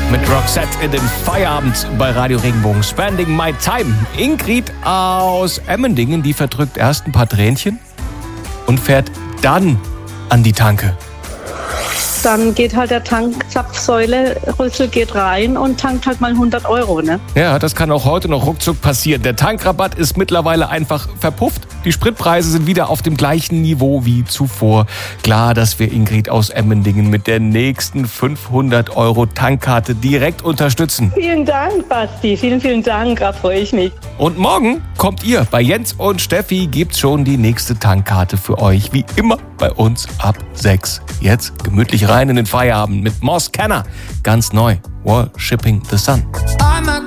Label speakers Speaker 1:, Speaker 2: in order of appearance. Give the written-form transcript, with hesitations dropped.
Speaker 1: mit Roxette in den Feierabend bei Radio Regenbogen. Spending my time. Ingrid aus Emmendingen, die verdrückt erst ein paar Tränchen und fährt dann an die Tanke.
Speaker 2: Dann geht halt der Tankzapfsäule, Rüssel geht rein und tankt halt mal 100 €, ne?
Speaker 1: Ja, das kann auch heute noch ruckzuck passieren. Der Tankrabatt ist mittlerweile einfach verpufft. Die Spritpreise sind wieder auf dem gleichen Niveau wie zuvor. Klar, dass wir Ingrid aus Emmendingen mit der nächsten 500 € Tankkarte direkt unterstützen.
Speaker 2: Vielen Dank, Basti. Vielen, vielen Dank. Da freue ich mich.
Speaker 1: Und morgen kommt ihr. Bei Jens und Steffi gibt's schon die nächste Tankkarte für euch. Wie immer bei uns ab 6. Jetzt gemütlich rein in den Feierabend mit Moss Kenner. Ganz neu. Worshipping the Sun.